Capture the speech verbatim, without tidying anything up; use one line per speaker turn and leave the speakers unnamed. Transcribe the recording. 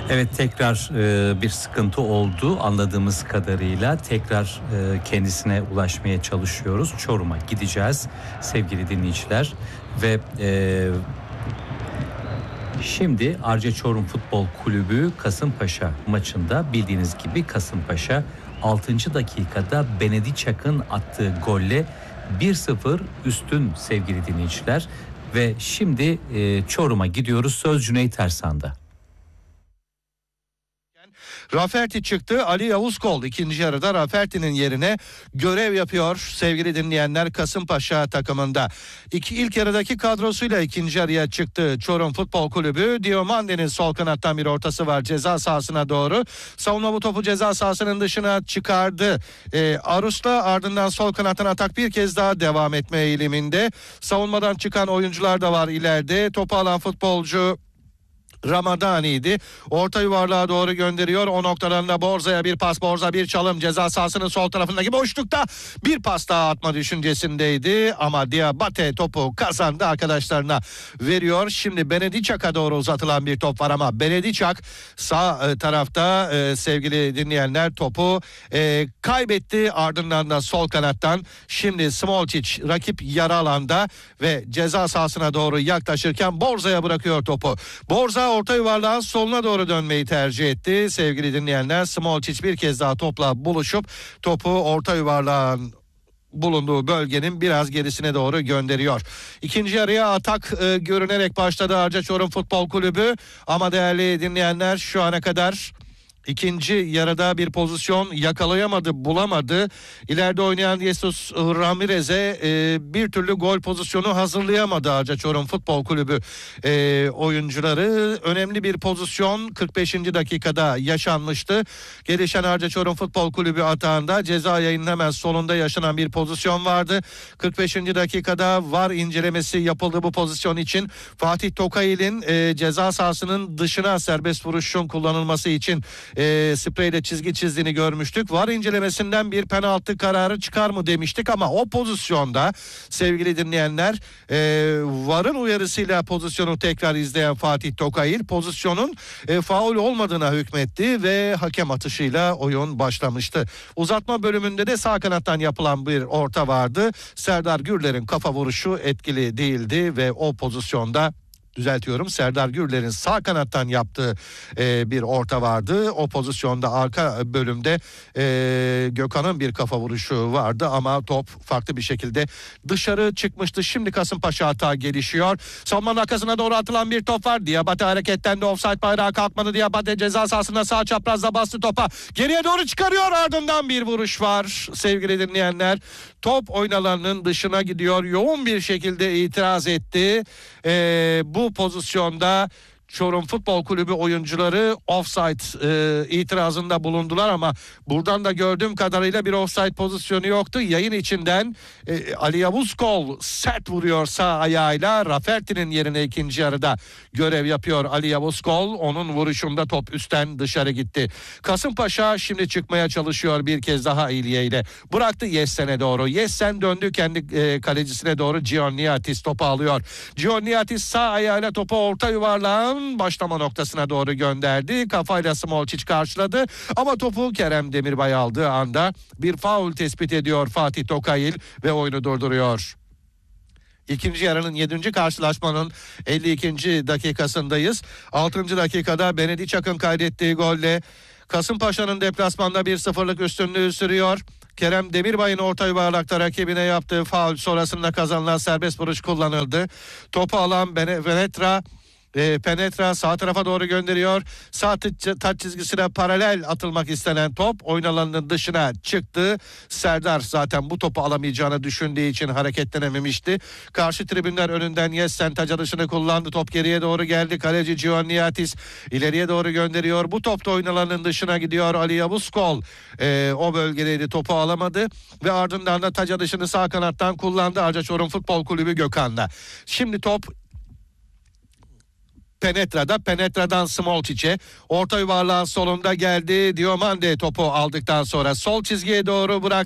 Evet, tekrar e, bir sıkıntı oldu anladığımız kadarıyla. Tekrar e, kendisine ulaşmaya çalışıyoruz. Çorum'a gideceğiz sevgili dinleyiciler ve e, şimdi Arca Çorum Futbol Kulübü Kasımpaşa maçında, bildiğiniz gibi Kasımpaşa altıncı dakikada Benedi Çak'ın attığı golle bir sıfır üstün sevgili dinleyiciler ve şimdi e, Çorum'a gidiyoruz. Söz Cüneyt Ersan'da.
Rafferty çıktı. Ali Yavuzkol ikinci yarıda Rafferty'nin yerine görev yapıyor sevgili dinleyenler Kasımpaşa takımında. İki, ilk yarıdaki kadrosuyla ikinci yarıya çıktı Çorum Futbol Kulübü. Diomande'nin sol kanattan bir ortası var ceza sahasına doğru. Savunma bu topu ceza sahasının dışına çıkardı. Ee, Arus'la ardından sol kanattan atak bir kez daha devam etme eğiliminde. Savunmadan çıkan oyuncular da var ileride. Topu alan futbolcu Ramadani'ydi. Orta yuvarlığa doğru gönderiyor. O noktalarında Borza'ya bir pas, Borza bir çalım, ceza sahasının sol tarafındaki boşlukta bir pas daha atma düşüncesindeydi ama Diabate topu kazandı, arkadaşlarına veriyor. Şimdi Benediçak'a doğru uzatılan bir top var ama Benediçak sağ e, tarafta e, sevgili dinleyenler topu e, kaybetti, ardından da sol kanattan şimdi Smolcic rakip yarı alanda ve ceza sahasına doğru yaklaşırken Borza'ya bırakıyor topu. Borza orta yuvarlağın soluna doğru dönmeyi tercih etti. Sevgili dinleyenler, Smolcic bir kez daha topla buluşup topu orta yuvarlağın bulunduğu bölgenin biraz gerisine doğru gönderiyor. İkinci yarıya atak e, görünerek başladı Arca Çorum Futbol Kulübü ama değerli dinleyenler şu ana kadar İkinci yarıda bir pozisyon yakalayamadı, bulamadı. İleride oynayan Jesus Ramirez'e e, bir türlü gol pozisyonu hazırlayamadı Arca Çorum Futbol Kulübü e, oyuncuları. Önemli bir pozisyon kırk beşinci dakikada yaşanmıştı. Gelişen Arca Çorum Futbol Kulübü atağında ceza yayının hemen solunda yaşanan bir pozisyon vardı. kırk beşinci dakikada V A R incelemesi yapıldı bu pozisyon için. Fatih Tokayil'in e, ceza sahasının dışına serbest vuruşun kullanılması için E, spreyle çizgi çizdiğini görmüştük. V A R incelemesinden bir penaltı kararı çıkar mı demiştik ama o pozisyonda sevgili dinleyenler e, V A R'ın uyarısıyla pozisyonu tekrar izleyen Fatih Tokayil pozisyonun e, faul olmadığına hükmetti ve hakem atışıyla oyun başlamıştı. Uzatma bölümünde de sağ kanattan yapılan bir orta vardı. Serdar Gürler'in kafa vuruşu etkili değildi ve o pozisyonda düzeltiyorum Serdar Gürler'in sağ kanattan yaptığı e, bir orta vardı. O pozisyonda arka bölümde e, Gökhan'ın bir kafa vuruşu vardı ama top farklı bir şekilde dışarı çıkmıştı. Şimdi Kasımpaşa hata gelişiyor. Savunmanın arkasına doğru atılan bir top var. Diabate hareketten de offside bayrağı kalkmadı. Diabate ceza sahasında sağ çaprazda bastı topa. Geriye doğru çıkarıyor, ardından bir vuruş var sevgili dinleyenler. Top oyun alanının dışına gidiyor. Yoğun bir şekilde itiraz etti. E, bu Bu pozisyonda Çorum Futbol Kulübü oyuncuları offside e, itirazında bulundular ama buradan da gördüğüm kadarıyla bir offside pozisyonu yoktu. Yayın içinden e, Ali Yavuzkol sert vuruyor sağ ayağıyla. Rafferty'nin yerine ikinci yarıda görev yapıyor Ali Yavuzkol. Onun vuruşunda top üstten dışarı gitti. Kasımpaşa şimdi çıkmaya çalışıyor bir kez daha İlye ile. Bıraktı Yessen'e doğru. Yessen döndü kendi e, kalecisine doğru. Gianniatis topu alıyor. Gianniatis sağ ayağıyla topu orta yuvarlağın başlama noktasına doğru gönderdi. Kafayla Smolcic karşıladı ama topu Kerem Demirbay aldığı anda bir faul tespit ediyor Fatih Tokayil ve oyunu durduruyor. İkinci yarının yedinci karşılaşmanın elli ikinci dakikasındayız. altıncı dakikada Benediçak'ın kaydettiği golle Kasımpaşa'nın deplasmanda bir sıfırlık üstünlüğü sürüyor. Kerem Demirbay'ın orta yuvarlakta rakibine yaptığı faul sonrasında kazanılan serbest vuruş kullanıldı. Topu alan Penetra E, Penetra sağ tarafa doğru gönderiyor. Sağ taç çizgisine paralel atılmak istenen top oyun alanının dışına çıktı. Serdar zaten bu topu alamayacağını düşündüğü için hareketlenememişti. Karşı tribünler önünden Yessen taç atışını kullandı. Top geriye doğru geldi. Kaleci Gianniatis ileriye doğru gönderiyor. Bu top da oyun alanının dışına gidiyor. Ali Yavuzkol e, o bölgedeydi, topu alamadı ve ardından da taç atışını sağ kanattan kullandı Arca Çorum Futbol Kulübü Gökhan'la. Şimdi top Penetra'da, Penetra'dan Smolcic'e, orta yuvarlağın solunda geldi. Diomande topu aldıktan sonra sol çizgiye doğru bıraktı.